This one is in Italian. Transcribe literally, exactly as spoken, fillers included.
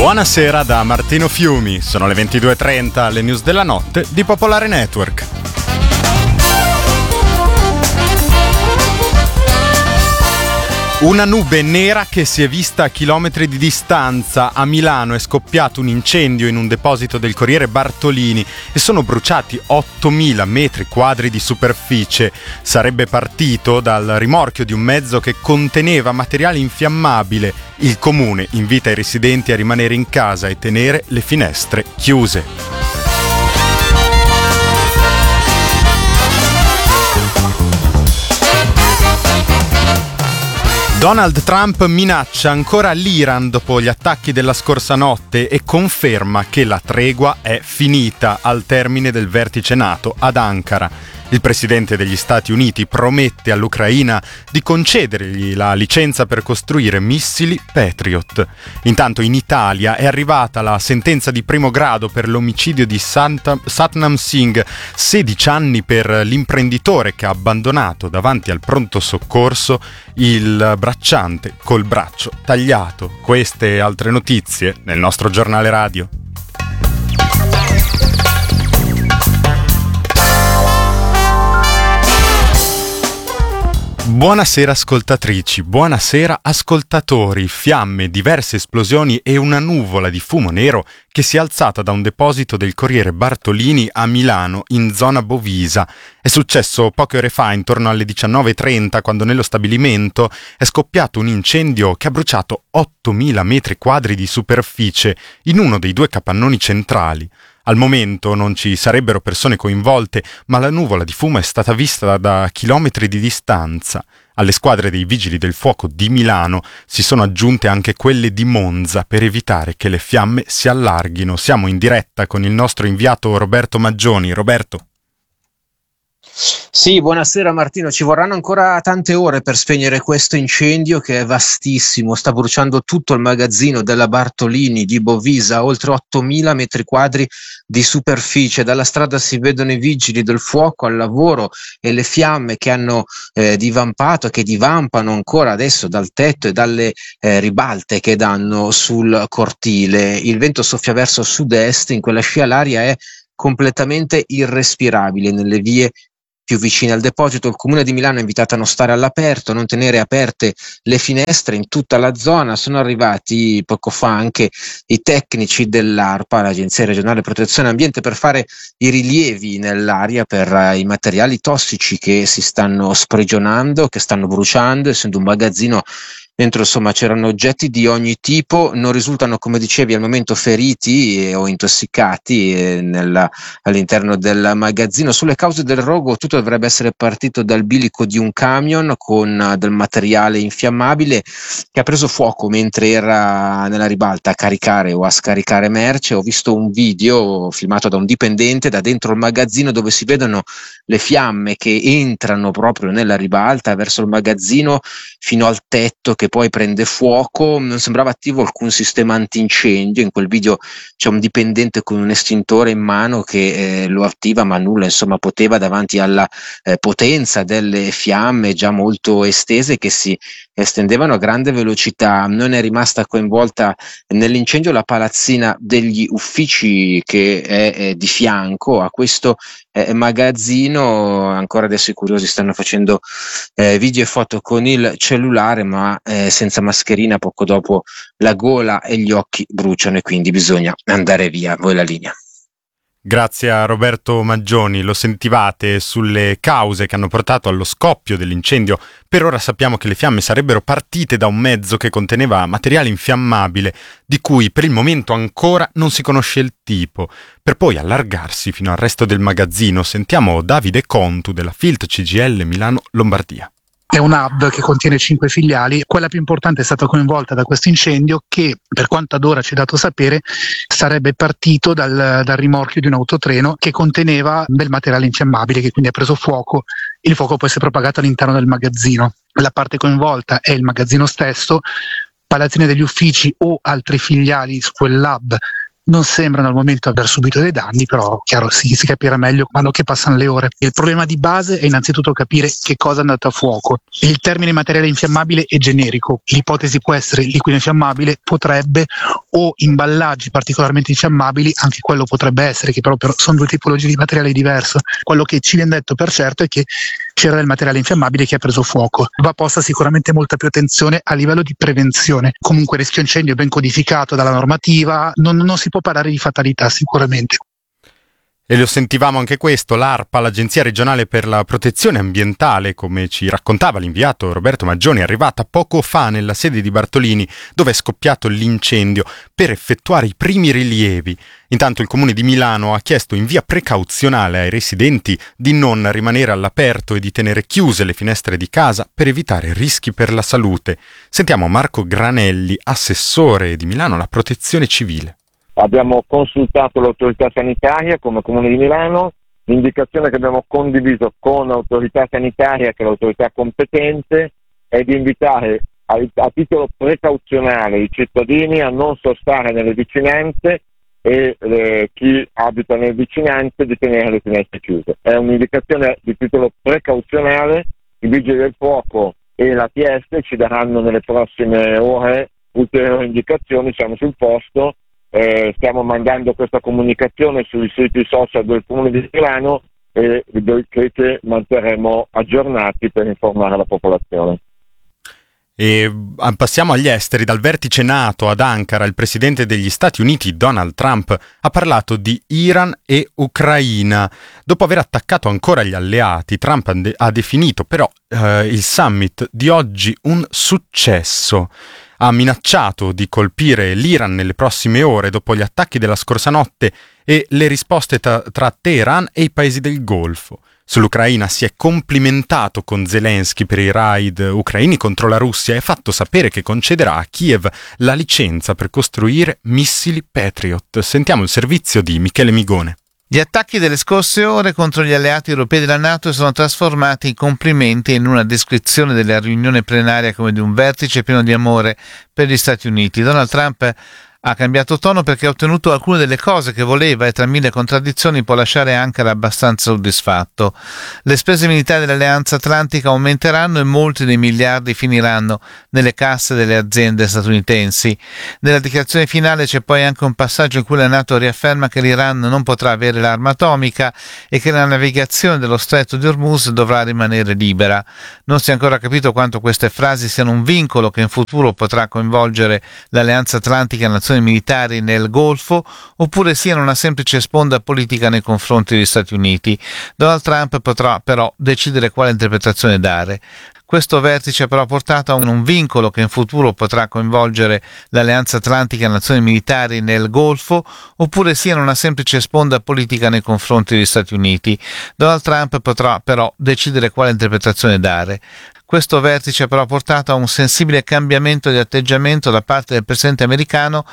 Buonasera da Martino Fiumi, sono le ventidue e trenta, le news della notte di Popolare Network. Una nube nera che si è vista a chilometri di distanza. A Milano è scoppiato un incendio in un deposito del Corriere Bartolini e sono bruciati ottomila metri quadri di superficie. Sarebbe partito dal rimorchio di un mezzo che conteneva materiale infiammabile. Il comune invita i residenti a rimanere in casa e tenere le finestre chiuse. Donald Trump minaccia ancora l'Iran dopo gli attacchi della scorsa notte e conferma che la tregua è finita al termine del vertice NATO ad Ankara. Il presidente degli Stati Uniti promette all'Ucraina di concedergli la licenza per costruire missili Patriot. Intanto in Italia è arrivata la sentenza di primo grado per l'omicidio di Santa- Satnam Singh, sedici anni per l'imprenditore che ha abbandonato davanti al pronto soccorso il bracciante col braccio tagliato. Queste e altre notizie nel nostro giornale radio. Buonasera ascoltatrici, buonasera ascoltatori. Fiamme, diverse esplosioni e una nuvola di fumo nero che si è alzata da un deposito del Corriere Bartolini a Milano, in zona Bovisa. È successo poche ore fa, intorno alle diciannove e trenta, quando nello stabilimento è scoppiato un incendio che ha bruciato ottomila metri quadri di superficie in uno dei due capannoni centrali. Al momento non ci sarebbero persone coinvolte, ma la nuvola di fumo è stata vista da, da chilometri di distanza. Alle squadre dei Vigili del Fuoco di Milano si sono aggiunte anche quelle di Monza per evitare che le fiamme si allarghino. Siamo in diretta con il nostro inviato Roberto Maggioni. Roberto. Sì, buonasera Martino, ci vorranno ancora tante ore per spegnere questo incendio che è vastissimo, sta bruciando tutto il magazzino della Bartolini di Bovisa, oltre ottomila metri quadri di superficie. Dalla strada si vedono i vigili del fuoco al lavoro e le fiamme che hanno eh, divampato e che divampano ancora adesso dal tetto e dalle eh, ribalte che danno sul cortile. Il vento soffia verso sud-est, in quella scia l'aria è completamente irrespirabile nelle vie più vicine al deposito. Il Comune di Milano è invitato a non stare all'aperto, a non tenere aperte le finestre in tutta la zona. Sono arrivati poco fa anche i tecnici dell'ARPA, l'Agenzia Regionale Protezione Ambiente, per fare i rilievi nell'aria per uh, i materiali tossici che si stanno sprigionando, che stanno bruciando, essendo un magazzino. Dentro insomma c'erano oggetti di ogni tipo, non risultano, come dicevi, al momento feriti eh, o intossicati eh, nella, all'interno del magazzino. Sulle cause del rogo tutto dovrebbe essere partito dal bilico di un camion con uh, del materiale infiammabile che ha preso fuoco mentre era nella ribalta a caricare o a scaricare merce. Ho visto un video filmato da un dipendente da dentro il magazzino dove si vedono le fiamme che entrano proprio nella ribalta verso il magazzino fino al tetto, che poi prende fuoco. Non sembrava attivo alcun sistema antincendio. In quel video c'è un dipendente con un estintore in mano che eh, lo attiva, ma nulla insomma poteva davanti alla eh, potenza delle fiamme già molto estese che si estendevano a grande velocità. Non è rimasta coinvolta nell'incendio la palazzina degli uffici che è, è di fianco a questo eh, magazzino. Ancora adesso i curiosi stanno facendo eh, video e foto con il cellulare, ma eh, senza mascherina. Poco dopo la gola e gli occhi bruciano e quindi bisogna andare via. Voi la linea. Grazie a Roberto Maggioni. Lo sentivate sulle cause che hanno portato allo scoppio dell'incendio. Per ora sappiamo che le fiamme sarebbero partite da un mezzo che conteneva materiale infiammabile, di cui per il momento ancora non si conosce il tipo, per poi allargarsi fino al resto del magazzino. Sentiamo Davide Contu della Filt C G I L Milano Lombardia. È un hub che contiene cinque filiali. Quella più importante è stata coinvolta da questo incendio che, per quanto ad ora ci è dato sapere, sarebbe partito dal, dal rimorchio di un autotreno che conteneva del materiale infiammabile che quindi ha preso fuoco. Il fuoco poi si è propagato all'interno del magazzino. La parte coinvolta è il magazzino stesso. Palazzine degli uffici o altri filiali su quell'hub non sembrano al momento aver subito dei danni, però chiaro si, si capirà meglio quando che passano le ore. Il problema di base è innanzitutto capire che cosa è andato a fuoco. Il termine materiale infiammabile è generico, l'ipotesi può essere liquido infiammabile, potrebbe, o imballaggi particolarmente infiammabili, anche quello potrebbe essere, che però sono due tipologie di materiale diverso. Quello che ci viene detto per certo è che c'era del materiale infiammabile che ha preso fuoco. Va posta sicuramente molta più attenzione a livello di prevenzione. Comunque il rischio incendio è ben codificato dalla normativa, non, non si può parlare di fatalità sicuramente. E lo sentivamo anche questo, l'ARPA, l'Agenzia regionale per la protezione ambientale, come ci raccontava l'inviato Roberto Maggioni, è arrivata poco fa nella sede di Bartolini, dove è scoppiato l'incendio, per effettuare i primi rilievi. Intanto il Comune di Milano ha chiesto in via precauzionale ai residenti di non rimanere all'aperto e di tenere chiuse le finestre di casa per evitare rischi per la salute. Sentiamo Marco Granelli, assessore di Milano alla protezione civile. Abbiamo consultato l'autorità sanitaria come Comune di Milano, l'indicazione che abbiamo condiviso con l'autorità sanitaria, che è l'autorità competente, è di invitare a, a titolo precauzionale i cittadini a non sostare nelle vicinanze e eh, chi abita nelle vicinanze di tenere le finestre chiuse. È un'indicazione di titolo precauzionale, i vigili del fuoco e la T S ci daranno nelle prossime ore ulteriori indicazioni, siamo sul posto. Eh, stiamo mandando questa comunicazione sui siti social del Comune di Milano e che, che manterremo aggiornati per informare la popolazione. E passiamo agli esteri. Dal vertice NATO ad Ankara il presidente degli Stati Uniti Donald Trump ha parlato di Iran e Ucraina. Dopo aver attaccato ancora gli alleati, Trump ha, de- ha definito però eh, il summit di oggi un successo. Ha minacciato di colpire l'Iran nelle prossime ore dopo gli attacchi della scorsa notte e le risposte tra, tra Teheran e i paesi del Golfo. Sull'Ucraina si è complimentato con Zelensky per i raid ucraini contro la Russia e ha fatto sapere che concederà a Kiev la licenza per costruire missili Patriot. Sentiamo il servizio di Michele Migone. Gli attacchi delle scorse ore contro gli alleati europei della NATO sono trasformati in complimenti e in una descrizione della riunione plenaria come di un vertice pieno di amore per gli Stati Uniti. Donald Trump ha cambiato tono perché ha ottenuto alcune delle cose che voleva e tra mille contraddizioni può lasciare Ankara abbastanza soddisfatto. Le spese militari dell'Alleanza Atlantica aumenteranno e molti dei miliardi finiranno nelle casse delle aziende statunitensi. Nella dichiarazione finale c'è poi anche un passaggio in cui la NATO riafferma che l'Iran non potrà avere l'arma atomica e che la navigazione dello stretto di Hormuz dovrà rimanere libera. Non si è ancora capito quanto queste frasi siano un vincolo che in futuro potrà coinvolgere l'Alleanza Atlantica e nazioni militari nel Golfo oppure siano una semplice sponda politica nei confronti degli Stati Uniti. Donald Trump potrà però decidere quale interpretazione dare. Questo vertice però ha portato a un vincolo che in futuro potrà coinvolgere l'Alleanza Atlantica e nazioni militari nel Golfo oppure siano una semplice sponda politica nei confronti degli Stati Uniti. Donald Trump potrà però decidere quale interpretazione dare. Questo vertice però ha portato a un sensibile cambiamento di atteggiamento da parte del presidente americano